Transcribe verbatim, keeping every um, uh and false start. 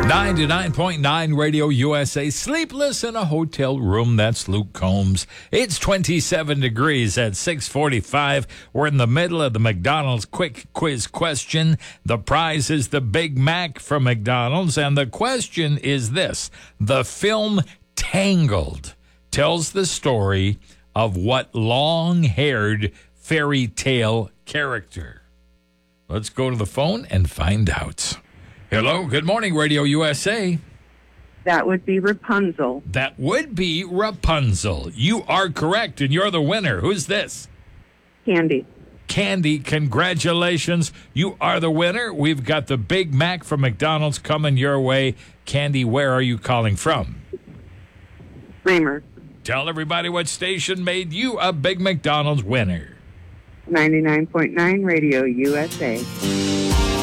ninety-nine point nine Radio U S A. Sleepless in a hotel room. That's Luke Combs. It's twenty-seven degrees at six forty-five. We're in the middle of the McDonald's quick quiz question. The prize is the Big Mac from McDonald's. And the question is this. The film Tangled tells the story of what long-haired fairy tale character? Let's go to the phone and find out. Hello, good morning, Radio U S A. That would be Rapunzel. That would be Rapunzel. You are correct, and you're the winner. Who's this? Candy. Candy, congratulations. You are the winner. We've got the Big Mac from McDonald's coming your way. Candy, where are you calling from? Reamer. Tell everybody what station made you a Big McDonald's winner. ninety-nine point nine Radio U S A.